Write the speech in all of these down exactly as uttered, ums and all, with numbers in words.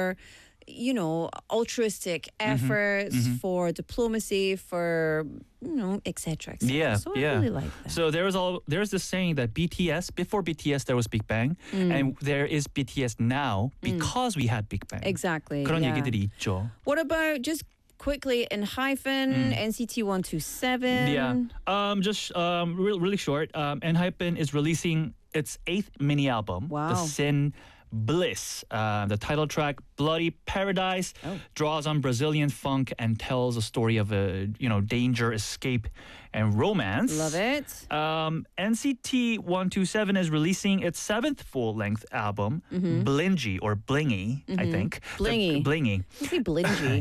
for, you know, altruistic efforts, mm-hmm. for diplomacy, for, you know, et cetera, et cetera. Yeah, so I yeah. really like that. So there was all there's this saying that B T S, before B T S there was Big Bang, Mm. and there is B T S now because we had Big Bang. Exactly. 그런 yeah. 얘기들이 있죠. What about just quickly in hyphen N C T one two seven? Yeah. Um, just um, re- really short. Um, ENHYPEN is releasing its eighth mini album, Wow. The Sin Bliss. Uh, the title track, Bloody Paradise, Oh. draws on Brazilian funk and tells a story of a you know danger, escape, and romance. Love it. Um, N C T one two seven is releasing its seventh full-length album, Blingy or Blingy, I think. The- Blingy. Blingy. You say blingy.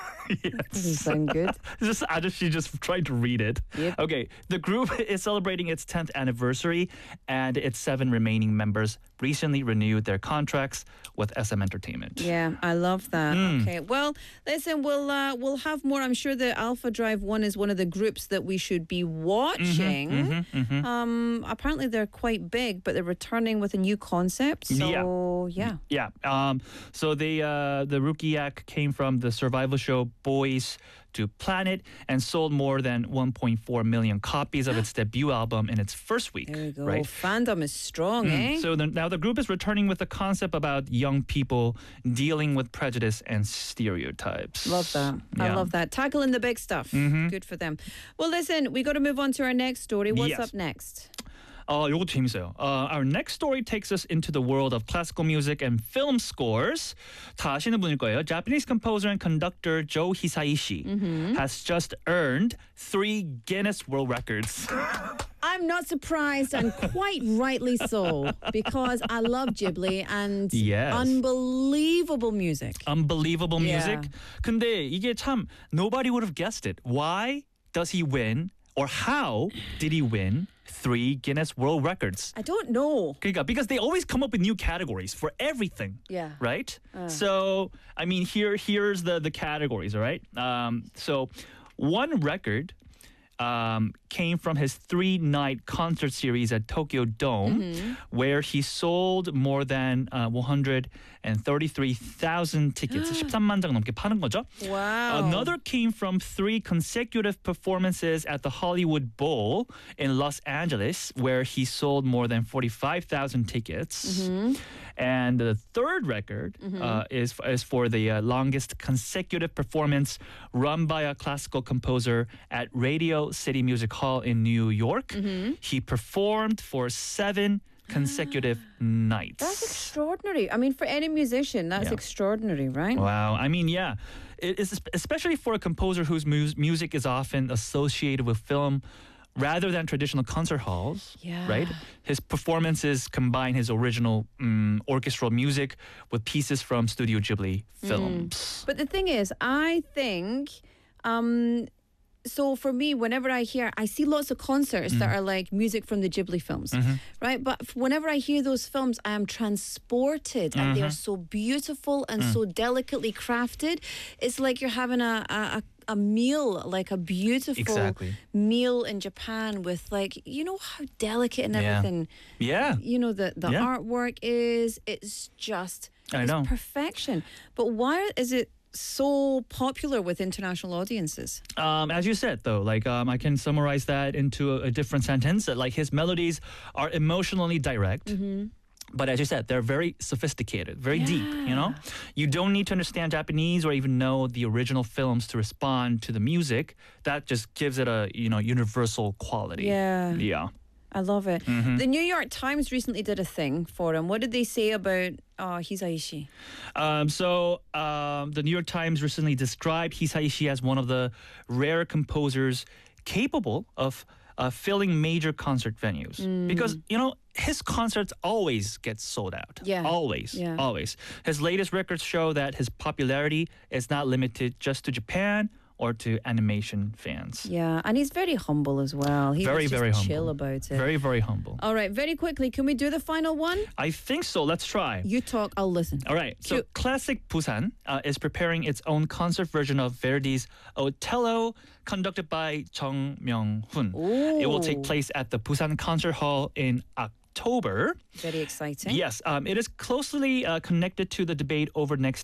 Doesn't sound good. Just I just she just tried to read it. Yep. Okay, the group is celebrating its tenth anniversary, and its seven remaining members recently renewed their contracts with S M Entertainment. Yeah, I love that. Mm. Okay, well, listen, we'll uh, we'll have more. I'm sure the Alpha Drive One is one of the groups that we should be watching. Mm-hmm, mm-hmm. Um, apparently they're quite big, but they're returning with a new concept. So yeah, Yeah. Um, so the uh, the rookie act came from the survival show Boys to Planet and sold more than one point four million copies of its debut album in its first week. there you go. Right. Fandom is strong, eh? So the, now the group is returning with a concept about young people dealing with prejudice and stereotypes. Love that. I Yeah. love that. Tackling the big stuff. Mhm. Good for them. Well, listen, we got to move on to our next story. What's Yes. up next? 어, 요것도 재밌어요. Uh, our next story takes us into the world of classical music and film scores. 다 아시는 분일 거예요. Japanese composer and conductor Joe Hisaishi has just earned three Guinness World Records. I'm not surprised, and quite rightly so, because I love Ghibli and Yes. unbelievable music. Unbelievable Yeah. music. 근데 이게 참 nobody would have guessed it. Why does he win, or how did he win three Guinness World Records? I don't know. 그러니까 because they always come up with new categories for everything. Yeah. Right? So, I mean, here here's the the categories, all right? Um, so, one record um, came from his three-night concert series at Tokyo Dome, where he sold more than uh, one hundred thirty-three thousand tickets. 십삼만 장 넘게 파는 거죠. Wow. Another came from three consecutive performances at the Hollywood Bowl in Los Angeles, where he sold more than forty-five thousand tickets. And the third record uh, is, is for the uh, longest consecutive performance run by a classical composer at Radio City Music Hall in New York. He performed for seven consecutive nights. That's extraordinary. I mean, for any musician, that's Yeah. extraordinary, right? Wow. I mean, yeah. It is especially for a composer whose mu- music is often associated with film rather than traditional concert halls, Yeah. right? His performances combine his original um, orchestral music with pieces from Studio Ghibli films. But the thing is, I think, um, so for me, whenever I hear, I see lots of concerts that are like music from the Ghibli films, right? But f- whenever I hear those films, I am transported, and they are so beautiful and so delicately crafted. It's like you're having a a, a a meal, like a beautiful Exactly. meal in Japan with, like, you know how delicate and Yeah. everything, Yeah. you know, the, the Yeah. artwork is. It's just I it's know. perfection. But why is it so popular with international audiences? Um, as you said, though, like um, I can summarize that into a, a different sentence. That, like his melodies are emotionally direct. But as you said, they're very sophisticated, very deep, you know? You don't need to understand Japanese or even know the original films to respond to the music. That just gives it a, you know, universal quality. Yeah. Yeah. I love it. The New York Times recently did a thing for him. What did they say about uh, Hisaishi? Um, so um, the New York Times recently described Hisaishi as one of the rare composers capable of uh, filling major concert venues. Because, you know, his concerts always get sold out. Yeah. Always. Yeah. Always. His latest records show that his popularity is not limited just to Japan or to animation fans. Yeah, and he's very humble as well. He Very, was just very chill humble. about it. Very, very humble. All right, very quickly, can we do the final one? I think so. Let's try. You talk, I'll listen. All right. So Cute. Classic Busan uh, is preparing its own concert version of Verdi's Othello, conducted by Chung Myung-hoon. It will take Ooh. place at the Busan Concert Hall in October. Very exciting. Yes, um, it is closely uh, connected to the debate over next